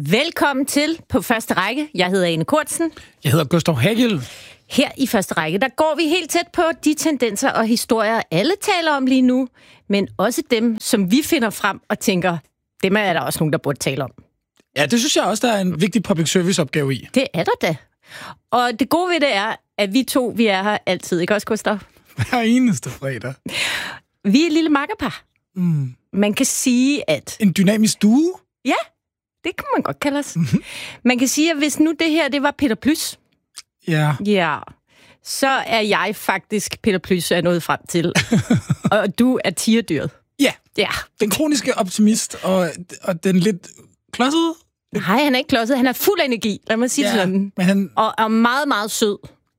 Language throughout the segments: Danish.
Velkommen til På Første Række. Jeg hedder Ane Kortsen. Jeg hedder Gustav Hagel. Her i Første Række, der går vi helt tæt på de tendenser og historier, alle taler om lige nu, men også dem, som vi finder frem og tænker, dem er der også nogen, der burde tale om. Ja, det synes jeg også, der er en vigtig public service opgave i. Det er der da. Og det gode ved det er, at vi er her altid, ikke også, Gustav? Hver eneste fredag. Vi er et lille makkerpar. Man kan sige, at... En dynamisk duo? Ja, det kan man godt kalde os. Man kan sige, at hvis nu det her, det var Peter Plys, ja, så er jeg faktisk Peter Plys er nået frem til. Og du er tigerdyret. Ja. Den kroniske optimist og den lidt klodsede. Nej, han er ikke klodset. Han er fuld af energi, lad mig sige det sådan. Men han... Og meget, meget sød.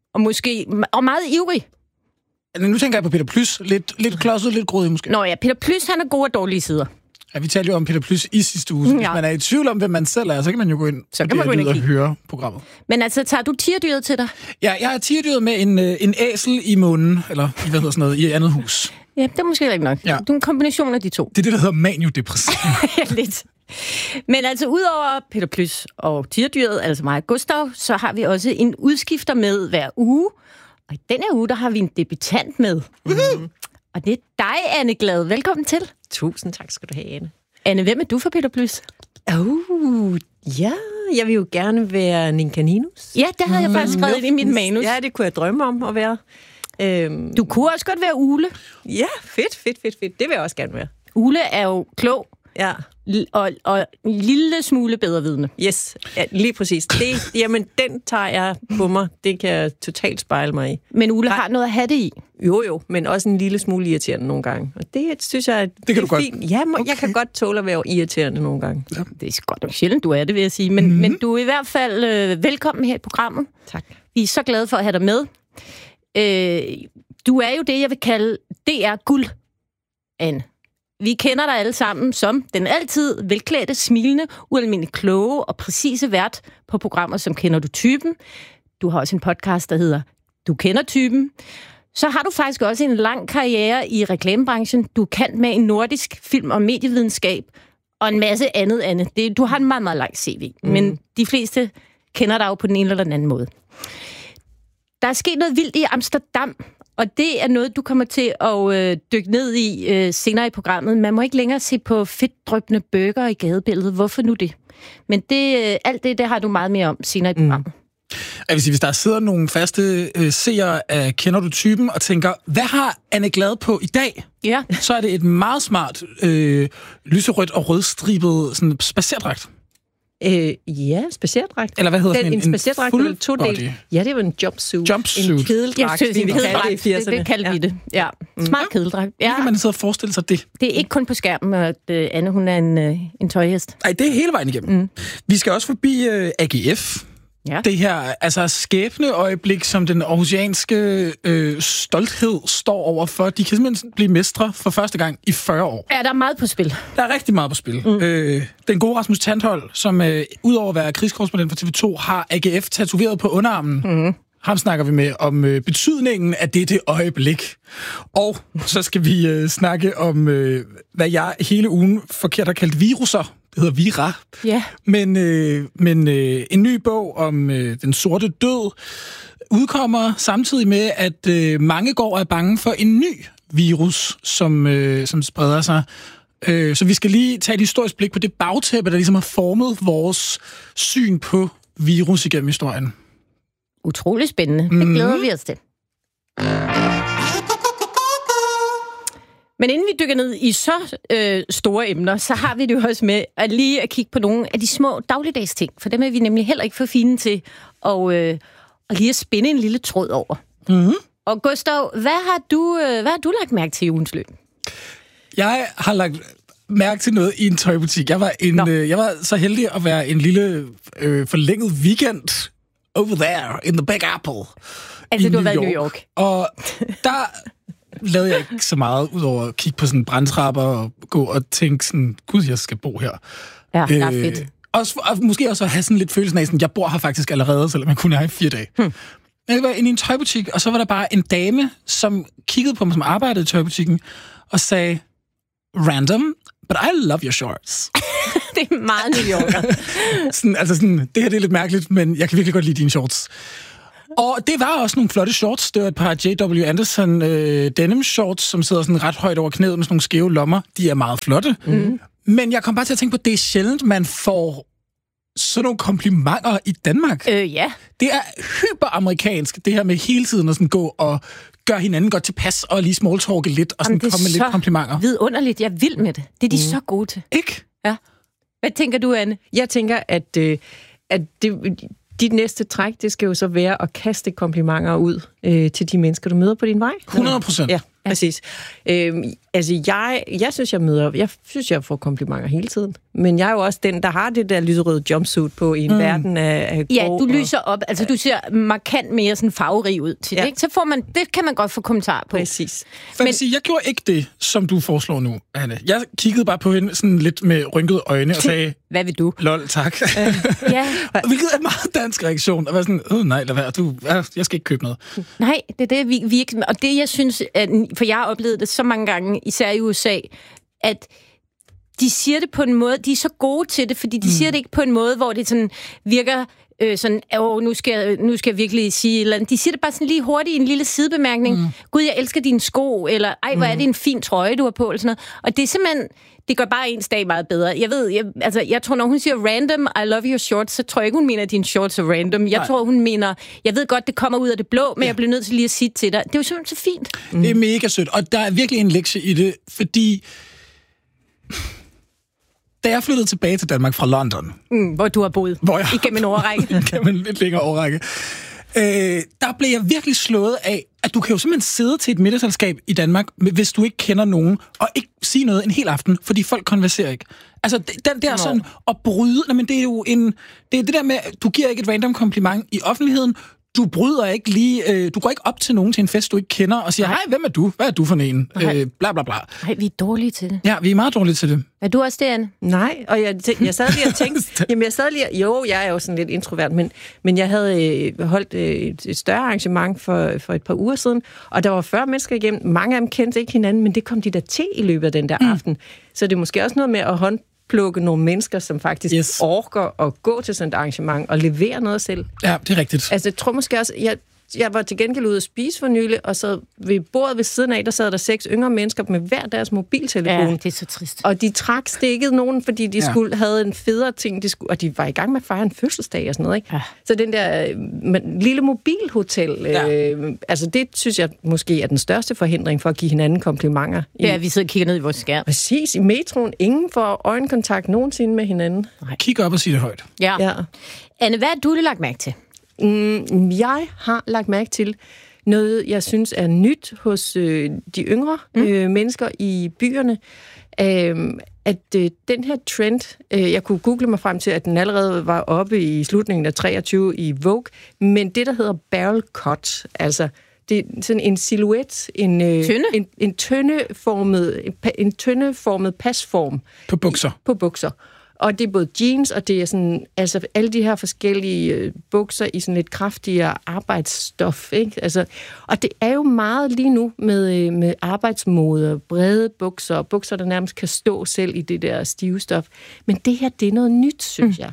Og meget ivrig. Nu tænker jeg på Peter Plys. Lidt klodset, lidt grådig måske. Nå ja, Peter Plys, han er gode og dårlige sider. Ja, vi talte jo om Peter Plys i sidste uge. Hvis man er i tvivl om, hvem man selv er, så kan man jo gå ind og høre programmet. Men altså, tager du tigerdyret til dig? Ja, jeg er tigerdyret med en æsel i munden, eller hvad hedder sådan noget, i andet hus. Ja, det er måske ikke nok. Ja. Du er en kombination af de to. Det er det, der hedder maniodepressiv. Ja, lidt. Men altså, udover Peter Plys og tigerdyret, altså mig og Gustav, så har vi også en udskifter med hver uge. Og i denne uge, der har vi en debutant med. Og det er dig, Anne Glad. Velkommen til. Tusind tak skal du have, Anne. Anne, hvem er du for Peter Plys? Ja, jeg vil jo gerne være Ninkaninus. Ja, det havde jeg faktisk skrevet i mit manus. Ja, det kunne jeg drømme om at være. Du kunne også godt være Ule. Ja, fedt. Det vil jeg også gerne være. Ule er jo klog. Ja. Og en lille smule bedrevidende. Yes, ja, lige præcis. Jamen, den tager jeg på mig. Det kan jeg totalt spejle mig i. Men Ule har noget at have det i. Jo, men også en lille smule irriterende nogle gange. Og det synes jeg, det kan du fint. Godt. Ja, okay. Jeg kan godt tåle at være irriterende nogle gange. Ja. Det er godt nok sjældent, du er det, vil jeg sige. Men du er i hvert fald velkommen her i programmet. Tak. Vi er så glade for at have dig med. Du er jo det, jeg vil kalde DR-guld, Anne. Vi kender dig alle sammen som den altid velklædte, smilende, ualmindelig kloge og præcise vært på programmer, som Kender du typen. Du har også en podcast, der hedder Du kender typen. Så har du faktisk også en lang karriere i reklamebranchen. Du er kendt med en nordisk film- og medievidenskab og en masse andet, Anne. Du har en meget, meget lang CV, men de fleste kender dig jo på den ene eller den anden måde. Der er sket noget vildt i Amsterdam, og det er noget, du kommer til at dykke ned i senere i programmet. Man må ikke længere se på fedtdryppende burger i gadebilledet. Hvorfor nu det? Men alt det har du meget mere om senere i programmet. Jeg vil sige, hvis der sidder nogle faste seere af Kender du typen og tænker, hvad har Anne Glad på i dag? Ja. Så er det et meget smart lyserødt og rødstribet sådan spacerdragt. Ja, spacerdragt. Eller hvad hedder en spacerdragt eller to del. Ja, det var en jumpsuit. En kedeldragt. Det kaldte vi det. Ja. Smart kedeldragt. Ja. Kan man sidde og forestille sig det? Det er ikke kun på skærmen, at Anne, hun er en tøjhest. Nej, det er hele vejen igennem. Vi skal også forbi AGF. Ja. Det her altså skæbneøjeblik, som den aarhusianske stolthed står overfor. De kan simpelthen blive mestre for første gang i 40 år. Ja, der er meget på spil. Der er rigtig meget på spil. Den gode Rasmus Tandholt, som udover at være krigskorrespondent for TV2, har AGF tatoveret på underarmen. Ham snakker vi med om betydningen af dette øjeblik. Og så skal vi snakke om, hvad jeg hele ugen forkert har kaldt viruser. Det hedder Vira. Ja. Men en ny bog om den sorte død udkommer samtidig med, at mange går og er bange for en ny virus, som spreder sig. Så vi skal lige tage et historisk blik på det bagtæppe, der ligesom har formet vores syn på virus igennem historien. Utrolig spændende. Det glæder vi os til. Men inden vi dykker ned i så store emner, så har vi det jo også med at lige at kigge på nogle af de små dagligdags ting. For dem er vi nemlig heller ikke for fine til at lige at spænde en lille tråd over. Og Gustav, hvad har du lagt mærke til i ugens løb? Jeg har lagt mærke til noget i en tøjbutik. Jeg var så heldig at være en lille forlænget weekend over there in the Big Apple. Altså, du har været i New York. Og der lavede jeg ikke så meget, udover at kigge på sådan brandtrapper og gå og tænke sådan, gud, jeg skal bo her. Ja, det er fedt. Og måske også at have sådan lidt følelsen af, sådan, jeg bor her faktisk allerede, selvom jeg kun er i 4 dage. Jeg var inde i en tøjbutik, og så var der bare en dame, som kiggede på mig, som arbejdede i tøjbutikken, og sagde, random, but I love your shorts. Det er meget New Yorker. Det her det er lidt mærkeligt, men jeg kan virkelig godt lide dine shorts. Og det var også nogle flotte shorts. Det var et par J.W. Anderson denim shorts, som sidder sådan ret højt over knæet med sådan nogle skæve lommer. De er meget flotte. Mm. Men jeg kom bare til at tænke på, at det er sjældent, man får sådan nogle komplimenter i Danmark. Ja. Det er hyperamerikansk, det her med hele tiden at sådan gå og gøre hinanden godt tilpas og lige smalltalke lidt og sådan komme med lidt komplimenter. Vidunderligt. Jeg er vild med det. Det er de så gode til. Ikke? Ja. Hvad tænker du, Anne? Jeg tænker, at dit næste træk, det skal jo så være at kaste komplimenter ud til de mennesker, du møder på din vej. 100%. Ja, præcis. Jeg synes, jeg får komplimenter hele tiden. Men jeg er jo også den, der har det der lyserøde jumpsuit på i en verden af ja, du lyser op. Altså, du ser markant mere sådan farverig ud til det, ikke? Så får man, det kan man godt få kommentar på. Præcis. Jeg gjorde ikke det, som du foreslår nu, Anne. Jeg kiggede bare på hende sådan lidt med rynkede øjne og sagde... Hvad vil du? Lol, tak. Ja. Hvilket er en meget dansk reaktion. At være sådan, nej, lad være, jeg skal ikke købe noget. Nej, det er det, vi ikke... Og det, jeg synes, for jeg har oplevet det så mange gange, især i USA, at de siger det på en måde, de er så gode til det, fordi de siger det ikke på en måde, hvor det sådan virker nu skal jeg virkelig sige et eller andet. De siger det bare sådan lige hurtigt i en lille sidebemærkning. Gud, jeg elsker dine sko, eller ej, hvor er det en fin trøje, du har på, eller sådan noget. Og det er simpelthen, det gør bare ens dag meget bedre. Jeg tror, når hun siger random, I love your shorts, så tror jeg ikke, hun mener, at dine shorts er random. Jeg tror, hun mener, jeg ved godt, det kommer ud af det blå, men jeg bliver nødt til lige at sige til dig. Det er jo simpelthen så fint. Det er mega sødt, og der er virkelig en lektie i det, fordi da jeg flyttede tilbage til Danmark fra London... hvor du har boet igennem en årrække. Igennem en lidt længere årrække. Der blev jeg virkelig slået af, at du kan jo simpelthen sidde til et middagsselskab i Danmark, hvis du ikke kender nogen, og ikke sige noget en hel aften, fordi folk konverserer ikke. Altså, den der sådan at bryde... men det er jo det er det der med, du giver ikke et random kompliment i offentligheden, du bryder ikke lige... du går ikke op til nogen til en fest, du ikke kender, og siger, hej, hvem er du? Hvad er du for en? Bla, bla, bla. Nej, vi er dårlige til det. Ja, vi er meget dårlige til det. Er du også det, Anne? Nej, og jeg sad lige og tænkte... jeg er jo sådan lidt introvert, men jeg havde holdt et større arrangement for et par uger siden, og der var 40 mennesker igennem. Mange af dem kendte ikke hinanden, men det kom de der til i løbet af den der aften. Så det er måske også noget med at plukke nogle mennesker, som faktisk orker at gå til sådan et arrangement og levere noget selv. Ja, det er rigtigt. Altså, jeg tror måske også... Jeg var til gengæld ude at spise for nylig, og så ved bordet ved siden af, der sad der 6 yngre mennesker med hver deres mobiltelefon. Ja, det er så trist. Og de trak stikket nogen, fordi de havde en federe ting, og de var i gang med at fejre en fødselsdag og sådan noget, ikke? Ja. Så den der lille mobilhotel, altså det synes jeg måske er den største forhindring for at give hinanden komplimenter. Ja, vi sidder og kigger ned i vores skærm. Præcis, i metroen. Ingen får øjenkontakt nogensinde med hinanden. Nej. Kig op og sig det højt. Ja. Anne, hvad har du lagt mærke til? Jeg har lagt mærke til noget, jeg synes er nyt hos de yngre mennesker i byerne, at den her trend, jeg kunne google mig frem til, at den allerede var oppe i slutningen af 23 i Vogue, men det, der hedder barrel cut, altså det er sådan en silhuet, en tøndeformet pasform. På bukser. Og det er både jeans, og det er sådan, altså alle de her forskellige bukser i sådan lidt kraftigere arbejdsstof, ikke? Altså, og det er jo meget lige nu med arbejdsmode, brede bukser, der nærmest kan stå selv i det der stive stof. Men det her, det er noget nyt, synes jeg.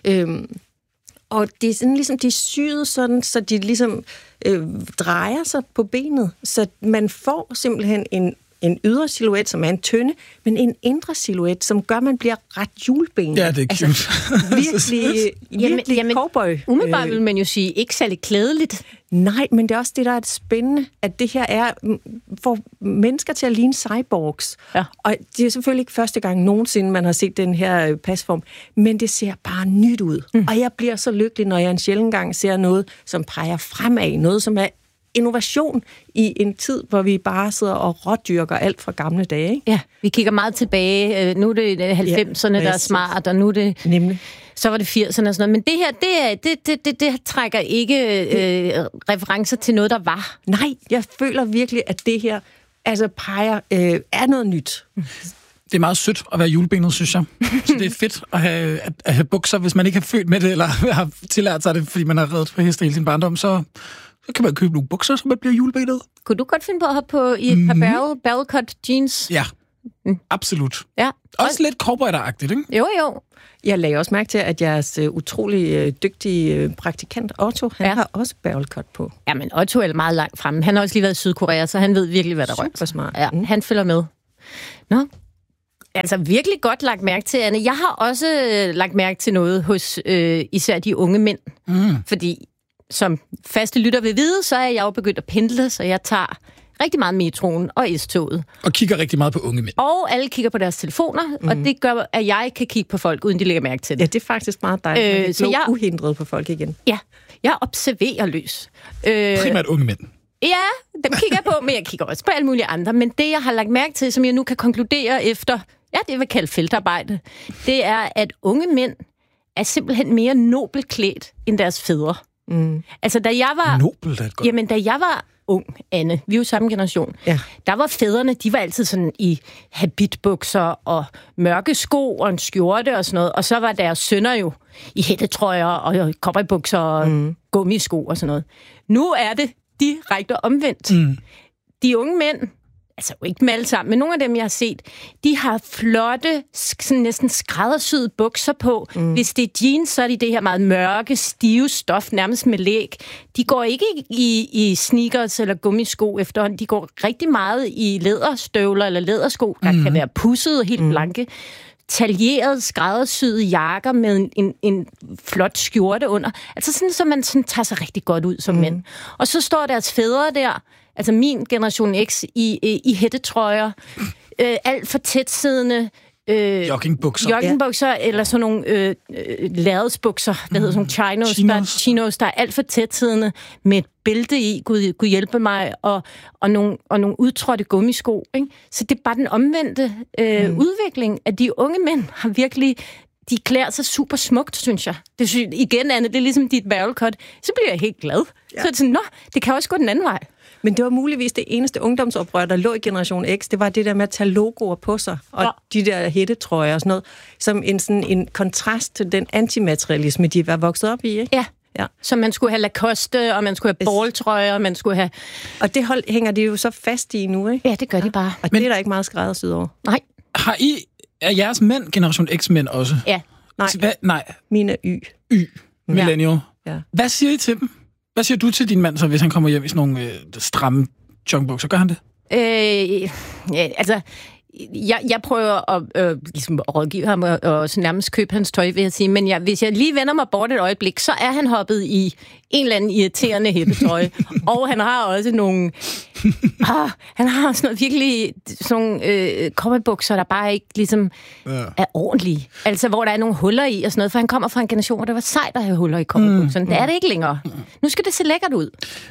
Og det er sådan ligesom, de er syet sådan, så de ligesom drejer sig på benet, så man får simpelthen en ydre silhuet, som er en tynde, men en indre silhuet, som gør, at man bliver ret hjulbenet. Ja, det er cute. Altså, virkelig cowboy. Umiddelbart vil man jo sige, ikke særlig klædeligt. Nej, men det er også det, der er spændende, at det her er for mennesker til at ligne cyborgs. Ja. Og det er selvfølgelig ikke første gang nogensinde, man har set den her pasform, men det ser bare nyt ud. Og jeg bliver så lykkelig, når jeg en sjældent gang ser noget, som peger fremad, noget, som er innovation i en tid, hvor vi bare sidder og rådyrker alt fra gamle dage. Ikke? Ja, vi kigger meget tilbage. Nu er det 90'erne, der er smart, og nu er det... Nemlig. Så var det 80'erne og sådan noget. Men det her, det trækker ikke referencer til noget, der var. Nej, jeg føler virkelig, at det her altså peger er noget nyt. Det er meget sødt at være julebenet, synes jeg. Så det er fedt at have bukser, hvis man ikke har født med det, eller har tillært sig det, fordi man har reddet på hest hele sin barndom, så kan man købe nogle bukser, så man bliver julebenet. Kunne du godt finde på at hoppe på i et par barrel cut jeans? Ja. Absolut. Ja. Også lidt cowboyderagtigt, ikke? Jo. Jeg lagde også mærke til, at jeres utrolig dygtige praktikant Otto, han har også barrel cut på. Jamen, Otto er meget langt fremme. Han har også lige været i Sydkorea, så han ved virkelig, hvad der rører. Super smart. Ja, han følger med. Nå, altså virkelig godt lagt mærke til, Anne. Jeg har også lagt mærke til noget hos især de unge mænd. Fordi som faste lytter vil vide, så er jeg jo begyndt at pendle, så jeg tager rigtig meget metroen og S-toget. Og kigger rigtig meget på unge mænd. Og alle kigger på deres telefoner, og det gør, at jeg kan kigge på folk, uden de lægger mærke til det. Ja, det er faktisk meget dejligt. Så jeg er uhindret på folk igen. Ja, jeg observerer løs. Primært unge mænd. Ja, dem kigger jeg på, men jeg kigger også på alle mulige andre. Men det, jeg har lagt mærke til, som jeg nu kan konkludere efter, det vil kalde feltarbejde, det er, at unge mænd er simpelthen mere nobelt klædt end deres fædre. Altså, da jeg var... Nobelt er et godt. Jamen, da jeg var ung, Anne, vi er jo samme generation, der var fædrene, de var altid sådan i habitbukser og mørke sko og en skjorte og sådan noget, og så var deres sønner jo i hættetrøjer og cowboybukser og gummisko og sådan noget. Nu er det direkte omvendt. De unge mænd, altså ikke dem alle sammen, men nogle af dem, jeg har set, de har flotte, sådan næsten skræddersyede bukser på. Hvis det er jeans, så er de det her meget mørke, stive stof, nærmest med læg. De går ikke i sneakers eller gummisko efterhånden. De går rigtig meget i læderstøvler eller lædersko, der kan være pudsede og helt blanke. Taljeret, skræddersyede jakker med en flot skjorte under. Altså sådan, så man sådan tager sig rigtig godt ud som mænd. Og så står deres fædre der, altså min generation X, i hættetrøjer, alt for tætsiddende, joggingbukser, eller sådan nogle lærredsbukser, der hedder sådan nogle chinos, der er alt for tætsiddende, med et bælte i, Gud hjælpe mig, og nogle udtrådte gummisko. Ikke? Så det er bare den omvendte udvikling, at de unge mænd har virkelig... De klæder sig super smukt, synes jeg. Det synes, igen, Anne, det er ligesom dit barrel cut. Så bliver jeg helt glad. Ja. Så er det sådan, det kan også gå den anden vej. Men det var muligvis det eneste ungdomsoprør, der lå i Generation X. Det var det der med at tage logoer på sig, og de der hættetrøjer og sådan noget, som en kontrast til den antimaterialisme, de var vokset op i, ikke? Ja. Så man skulle have Lacoste, og man skulle have balltrøjer, og man skulle have... Og det hænger de jo så fast i nu, ikke? Ja, det gør de bare. Og det er der ikke meget skræddersyet over. Nej. Er jeres mænd Generation X-mænd også? Ja. Nej. Mine er Y. Millennial. Ja. Hvad siger I til dem? Hvad siger du til din mand, så hvis han kommer hjem i sådan nogle stramme joggingbukser? Gør han det? Altså... Jeg prøver at ligesom rådgive ham og nærmest købe hans tøj, vil jeg sige. Men hvis jeg lige vender mig bort et øjeblik, så er han hoppet i en eller anden irriterende hættetrøje. Og han har også nogle... han har sådan noget virkelig sådan nogle cowboybukser, der bare ikke ligesom er ordentlige. Altså, hvor der er nogle huller i og sådan noget. For han kommer fra en generation, hvor det var sejt at have huller i cowboybukserne. Det er det ikke længere. Nu skal det se lækkert ud.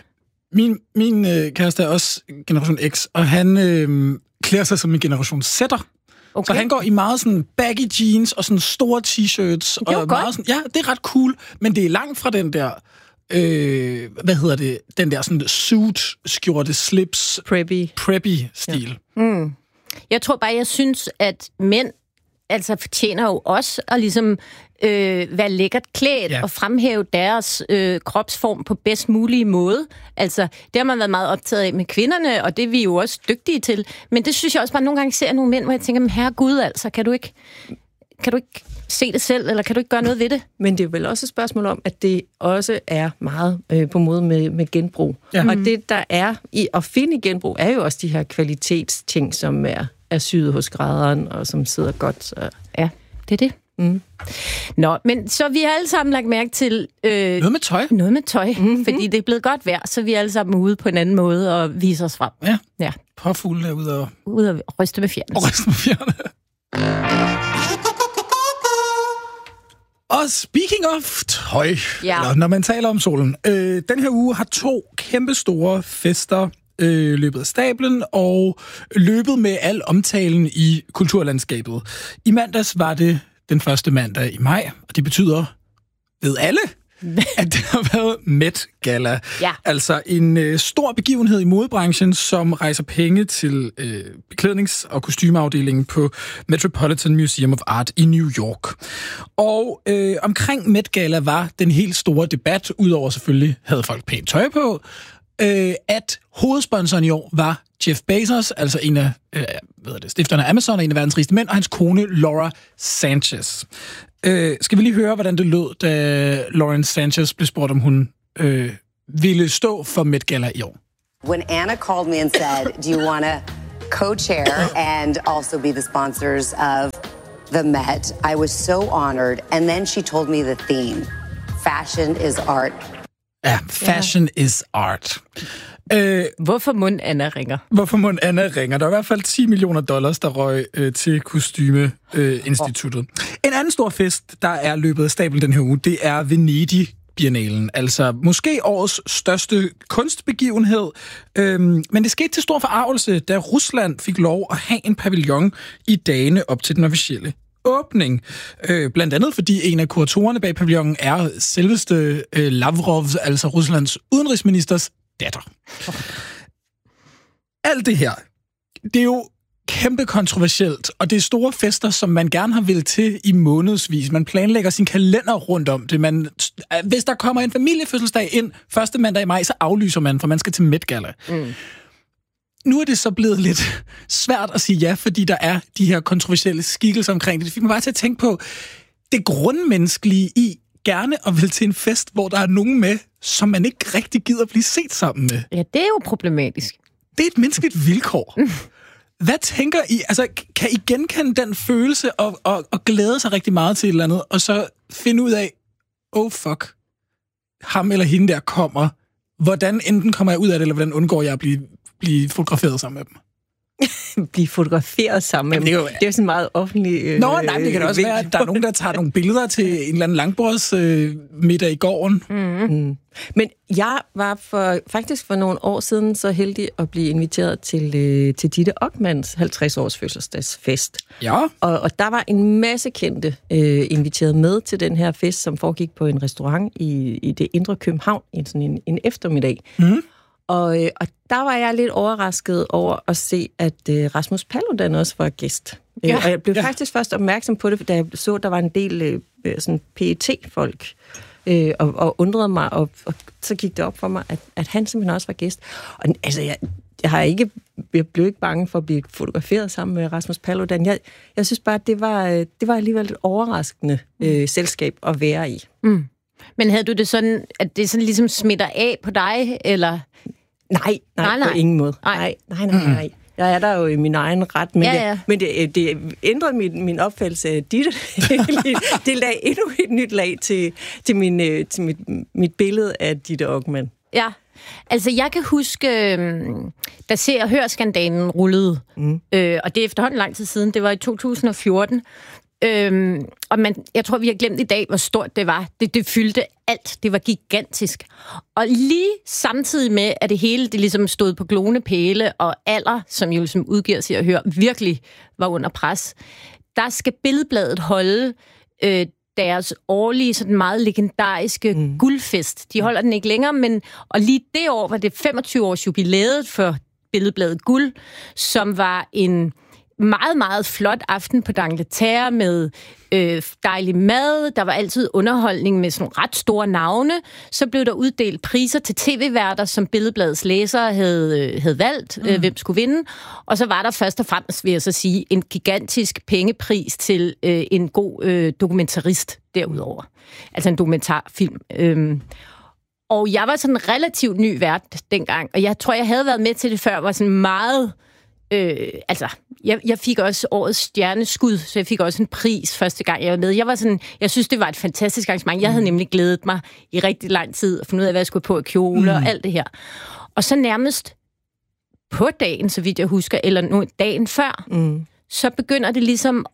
Min kæreste er også Generation X, og han... klæder sig som en generation Z'er. Okay. Så han går i meget sådan baggy jeans og sådan store t-shirts. Det er og meget sådan, det er ret cool, men det er langt fra den der, den der sådan suit-skjorte, slips, preppy-stil. Ja. Jeg tror bare, jeg synes, at mænd altså fortjener jo også at ligesom være lækkert klædt og fremhæve deres kropsform på bedst mulige måde. Altså, det har man været meget optaget af med kvinderne, og det er vi jo også dygtige til. Men det synes jeg også bare nogle gange ser nogle mænd, hvor jeg tænker, men herregud, altså, kan du ikke se det selv, eller kan du ikke gøre noget ved det? Men det er vel også et spørgsmål om, at det også er meget på måde med genbrug. Ja. Og det, der er i at finde genbrug, er jo også de her kvalitetsting, som er syet hos skrædderen, og som sidder godt. Så. Ja, det er det. Nå, men så vi har alle sammen lagt mærke til... noget med tøj, fordi det er blevet godt vejr, så vi er alle sammen ude på en anden måde og viser os frem. Ja. Påfugle er ude og ryste med fjerne. Og speaking of tøj, eller når man taler om solen, den her uge har 2 kæmpe store fester løbet af stablen og løbet med al omtalen i kulturlandskabet. I mandags var det den første mandag i maj, og det betyder, ved alle, at det har været Met Gala. Ja. Altså en stor begivenhed i modebranchen, som rejser penge til beklædnings- og kostymeafdelingen på Metropolitan Museum of Art i New York. Og omkring Met Gala var den helt store debat, udover selvfølgelig havde folk pænt tøj på, at hovedsponsoren i år var Jeff Bezos, altså en af stifterne af Amazon, og en af verdens rigeste mænd, og hans kone, Laura Sanchez. Skal vi lige høre, hvordan det lød, da Lauren Sanchez blev spurgt, om hun ville stå for Met Gala i år? When Anna called me and said, do you want to co-chair and also be the sponsors of the Met, I was so honored. And then she told me the theme, fashion is art. Ja, fashion is art. Hvorfor mund Anna ringer? Hvorfor mund Anna ringer? Der er i hvert fald $10 million, der røg til Kostymeinstituttet. En anden stor fest, der er løbet af stablen den her uge, det er Venedig Biennalen, altså måske årets største kunstbegivenhed. Men det skete til stor forargelse, da Rusland fik lov at have en pavillon i dagene op til den officielle åbning. Blandt andet fordi en af kuratorerne bag pavillonen er selveste Lavrov, altså Ruslands udenrigsministers datter. Alt det her, det er jo kæmpe kontroversielt, og det er store fester, som man gerne har ville til i månedsvis. Man planlægger sin kalender rundt om det. Hvis der kommer en familiefødselsdag ind 1. mandag i maj, så aflyser man, for man skal til Met Gala. Nu er det så blevet lidt svært at sige ja, fordi der er de her kontroversielle skikkelser omkring det. Det fik mig bare til at tænke på det grundmenneskelige i gerne at vil til en fest, hvor der er nogen med, som man ikke rigtig gider blive set sammen med. Ja, det er jo problematisk. Det er et menneskeligt vilkår. Hvad tænker I? Altså, kan I genkende den følelse og glæde sig rigtig meget til et eller andet, og så finde ud af, fuck, ham eller hende der kommer. Hvordan enten kommer jeg ud af det, eller hvordan undgår jeg at blive fotograferet sammen med dem? Blive fotograferet sammen med dem? Det er jo sådan meget offentlig... nej, det kan da også være, at der er nogen, der tager nogle billeder til en eller anden langbords middag i gården. Men jeg var faktisk for nogle år siden så heldig at blive inviteret til Ditte Okmans 50-års fødselsdagsfest. Ja. Og der var en masse kendte inviteret med til den her fest, som foregik på en restaurant i det indre København, sådan en eftermiddag. Og der var jeg lidt overrasket over at se, at Rasmus Paludan også var gæst. Ja, og jeg blev faktisk først opmærksom på det, da jeg så, at der var en del sådan PET-folk, og undrede mig, og så gik det op for mig, at han simpelthen også var gæst. Og altså, jeg blev ikke bange for at blive fotograferet sammen med Rasmus Paludan. Jeg synes bare, at det var alligevel et overraskende selskab at være i. Men havde du det sådan, at det sådan ligesom smitter af på dig, eller... Nej, på ingen måde. Nej. Jeg er der jo i min egen ret, men det ændrede min opfattelse af Ditte. Det lagde endnu et nyt lag til mit billede af Ditte Okman. Ja, altså jeg kan huske, da Se og Hør-skandalen rullede, og det er efterhånden lang tid siden, det var i 2014, og jeg tror, vi har glemt i dag, hvor stort det var. Det fyldte alt. Det var gigantisk. Og lige samtidig med, at det hele det ligesom stod på glående pæle, og Aller, som jo ligesom udgiver sig at høre, virkelig var under pres, der skal Billedbladet holde deres årlige, sådan meget legendariske guldfest. De holder den ikke længere, og lige det år var det 25-års jubilæet for Billedbladet Guld, som var en meget, meget flot aften på d'Angleterre med dejlig mad. Der var altid underholdning med sådan ret store navne. Så blev der uddelt priser til tv-værter, som Billedbladets læsere havde valgt, hvem skulle vinde. Og så var der først og fremmest, vil jeg så sige, en gigantisk pengepris til en god dokumentarist derudover. Altså en dokumentarfilm. Og jeg var sådan relativt ny vært dengang, og jeg tror, jeg havde været med til det før, var sådan meget... Jeg fik også årets stjerneskud, så jeg fik også en pris første gang, jeg var med. Jeg synes, det var et fantastisk arrangement. Jeg havde nemlig glædet mig i rigtig lang tid at finde ud af, hvad jeg skulle på i kjoler og alt det her. Og så nærmest på dagen, så vidt jeg husker, eller nu dagen før, så begynder det ligesom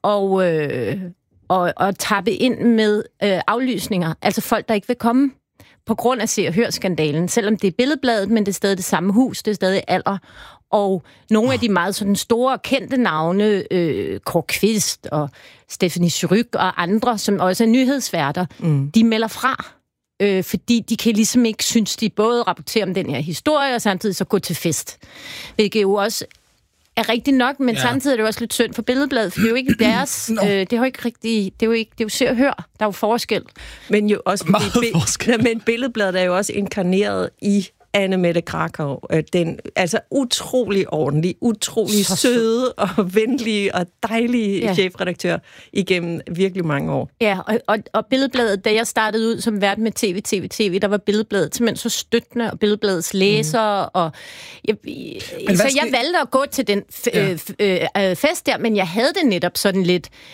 at tappe ind med aflysninger. Altså folk, der ikke vil komme på grund af Se og Hør-skandalen. Selvom det er Billedbladet, men det er stadig det samme hus, det er stadig Aller. Og nogle af de meget sådan store kendte navne, Kåre Kvist og Stephanie Surrugue og andre, som også er nyhedsværter, de melder fra. Fordi de kan ligesom ikke synes, de både rapporterer om den her historie, og samtidig så gå til fest. Hvilket jo også er rigtigt nok, men samtidig er det også lidt synd for Billedbladet, for det er jo ikke deres... det er jo ikke rigtigt... Det er jo Se og Hør. Der er jo forskel. Men jo også... men Billedbladet er jo også inkarneret i Anne Mette Krakow, den altså utrolig ordentlig, utrolig søde og venlige og dejlige chefredaktør igennem virkelig mange år. Ja, og Billedbladet, da jeg startede ud som vært med TV, der var Billedbladet simpelthen så støttende, og Billedbladets læsere, og jeg valgte at gå til den fest der, men jeg havde det netop sådan lidt,